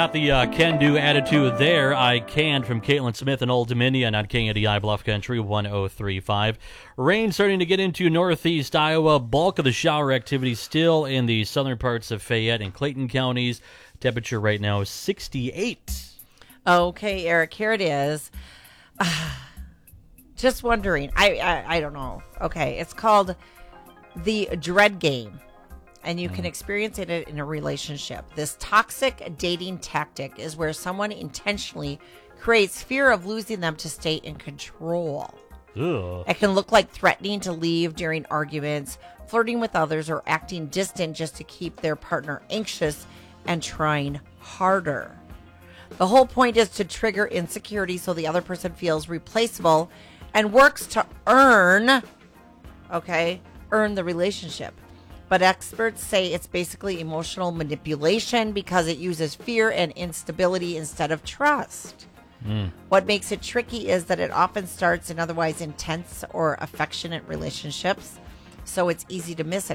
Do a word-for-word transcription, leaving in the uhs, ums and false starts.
Got the uh, can-do attitude there. I can from Caitlin Smith and Old Dominion on K N D I Bluff Country one oh three point five. Rain starting to get into northeast Iowa. Bulk of the shower activity still in the southern parts of Fayette and Clayton counties. Temperature right now is sixty-eight. Okay, Eric, here it is. Uh, just wondering. I, I I don't know. Okay, it's called the Dread Game. And you can experience it in a relationship. This toxic dating tactic is where someone intentionally creates fear of losing them to stay in control. Ugh. It can look like threatening to leave during arguments, flirting with others, or acting distant just to keep their partner anxious and trying harder. The whole point is to trigger insecurity so the other person feels replaceable and works to earn, okay, earn the relationship. But experts say it's basically emotional manipulation because it uses fear and instability instead of trust. Mm. What makes it tricky is that it often starts in otherwise intense or affectionate relationships, so it's easy to miss it.